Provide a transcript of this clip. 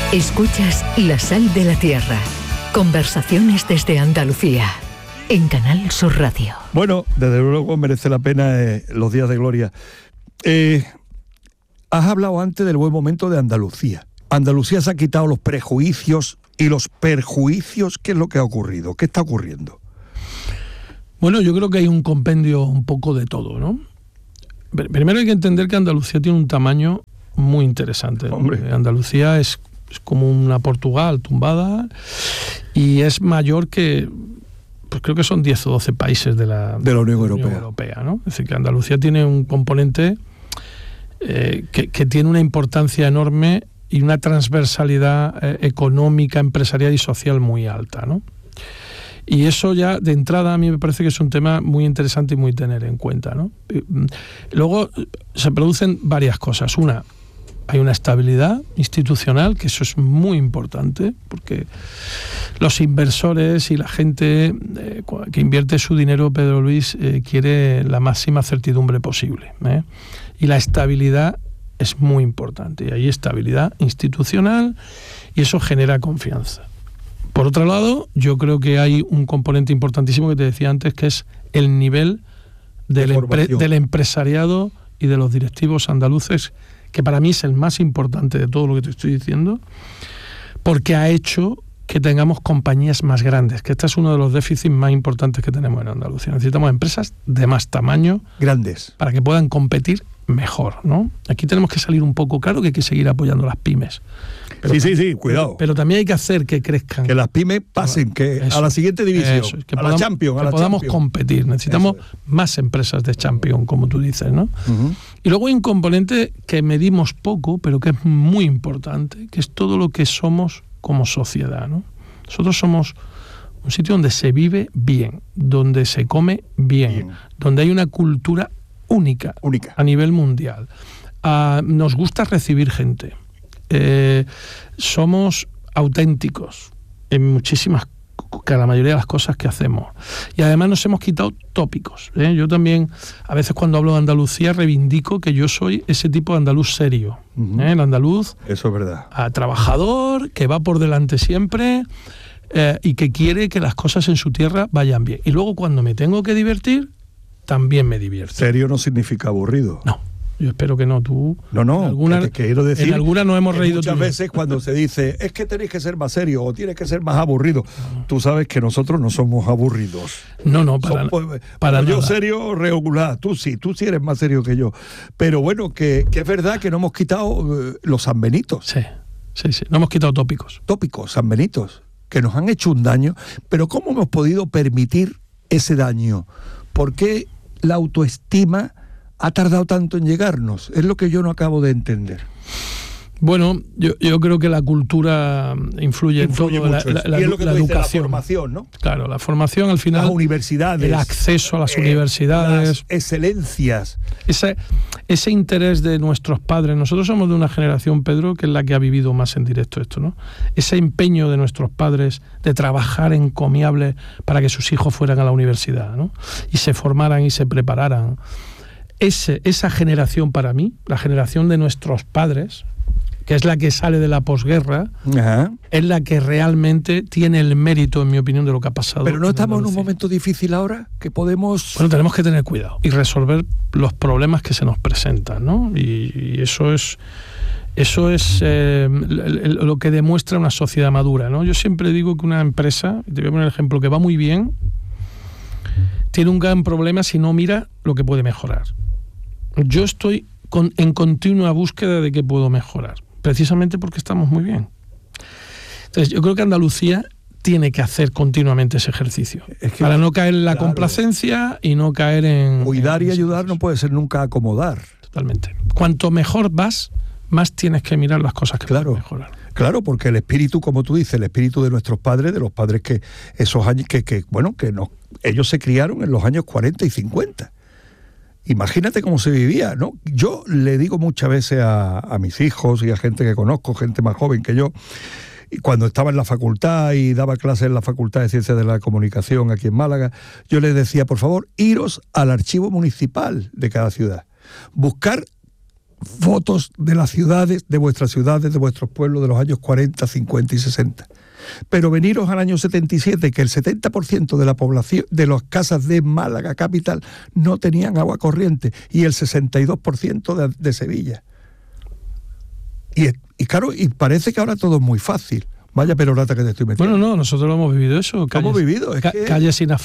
Escuchas La Sal de la Tierra. Conversaciones desde Andalucía. En Canal Sur Radio. Bueno, desde luego merece la pena los días de gloria. Has hablado antes del buen momento de Andalucía. Andalucía se ha quitado los prejuicios y los perjuicios. ¿Qué es lo que ha ocurrido? ¿Qué está ocurriendo? Bueno, yo creo que hay un compendio un poco de todo, ¿no? Primero hay que entender que Andalucía tiene un tamaño muy interesante, ¿no? Hombre. Andalucía es como una Portugal tumbada y es mayor que, pues creo que son 10 o 12 países de la Unión Europea, ¿no? Es decir, que Andalucía tiene un componente que tiene una importancia enorme y una transversalidad económica, empresarial y social muy alta, ¿no? Y eso ya de entrada a mí me parece que es un tema muy interesante y muy tener en cuenta, ¿no? Luego se producen varias cosas. Una, hay una estabilidad institucional, que eso es muy importante, porque los inversores y la gente que invierte su dinero, Pedro Luis, quiere la máxima certidumbre posible, ¿eh? Y la estabilidad es muy importante. Y hay estabilidad institucional y eso genera confianza. Por otro lado, yo creo que hay un componente importantísimo que te decía antes, que es el nivel del empresariado y de los directivos andaluces, que para mí es el más importante de todo lo que te estoy diciendo, porque ha hecho que tengamos compañías más grandes, que este es uno de los déficits más importantes que tenemos en Andalucía. Necesitamos empresas de más tamaño, grandes, para que puedan competir mejor, ¿no? Aquí tenemos que salir un poco, claro que hay que seguir apoyando las pymes. Pero sí, cuidado. Pero también hay que hacer que crezcan. Que las pymes pasen a la siguiente división, que podamos, la Champions. Que podamos competir. Necesitamos más empresas de Champions, como tú dices, ¿no? Uh-huh. Y luego hay un componente que medimos poco, pero que es muy importante, que es todo lo que somos como sociedad, ¿no? Nosotros somos un sitio donde se vive bien, donde se come bien. Donde hay una cultura única a nivel mundial. Nos gusta recibir gente. Somos auténticos en la mayoría de las cosas que hacemos. Y además nos hemos quitado tópicos, ¿eh? Yo también, a veces cuando hablo de Andalucía, reivindico que yo soy ese tipo de andaluz serio. Uh-huh. El andaluz, eso es verdad, trabajador, que va por delante siempre, y que quiere que las cosas en su tierra vayan bien. Y luego cuando me tengo que divertir, también me divierto. Serio no significa aburrido. No. Yo espero que no, tú... No, quiero decir... En alguna nos hemos reído muchas veces cuando se dice, es que tenéis que ser más serios o tienes que ser más aburridos. Tú sabes que nosotros no somos aburridos. No, para yo nada. serio, regular. Tú sí eres más serio que yo. Pero bueno, que es verdad que no hemos quitado los sanbenitos. Sí. No hemos quitado tópicos. Tópicos, sanbenitos, que nos han hecho un daño. Pero ¿cómo hemos podido permitir ese daño? ¿Por qué la autoestima ha tardado tanto en llegarnos? Es lo que yo no acabo de entender. Bueno, yo creo que la cultura influye en todo, mucho. La y es lo que la tú dices, educación. La formación, ¿no? Claro, la formación al final... Las universidades. El acceso a las universidades. Las excelencias. Ese interés de nuestros padres. Nosotros somos de una generación, Pedro, que es la que ha vivido más en directo esto, ¿no? Ese empeño de nuestros padres de trabajar encomiable para que sus hijos fueran a la universidad, ¿no? Y se formaran y se prepararan. Esa generación, para mí, la generación de nuestros padres, que es la que sale de la posguerra, ajá, es la que realmente tiene el mérito, en mi opinión, de lo que ha pasado. Pero no estamos en un momento difícil ahora, que podemos... Bueno, tenemos que tener cuidado y resolver los problemas que se nos presentan, ¿no? Y eso es lo que demuestra una sociedad madura, ¿no? Yo siempre digo que una empresa, te voy a poner el ejemplo, que va muy bien, tiene un gran problema si no mira lo que puede mejorar. Yo estoy en continua búsqueda de qué puedo mejorar, precisamente porque estamos muy bien. Entonces, yo creo que Andalucía tiene que hacer continuamente ese ejercicio, para no caer en la complacencia y no caer en... Cuidar y ayudar no puede ser nunca acomodar. Totalmente. Cuanto mejor vas, más tienes que mirar las cosas que puedes mejorar. Claro, porque el espíritu, como tú dices, el espíritu de nuestros padres, de los padres que esos años ellos se criaron en los años 40 y 50. Imagínate cómo se vivía, ¿no? Yo le digo muchas veces a mis hijos y a gente que conozco, gente más joven que yo, y cuando estaba en la facultad y daba clases en la Facultad de Ciencias de la Comunicación aquí en Málaga, yo les decía, por favor, iros al archivo municipal de cada ciudad, buscar fotos de las ciudades, de vuestras ciudades, de vuestros pueblos de los años 40, 50 y 60. Pero veniros al año 77, que el 70% de la población, de las casas de Málaga capital, no tenían agua corriente, y el 62% de Sevilla. Y claro, y parece que ahora todo es muy fácil. Vaya perorata que te estoy metiendo. Bueno, no, nosotros lo hemos vivido eso. Calles, ¿hemos vivido? Calles sin asfaltar.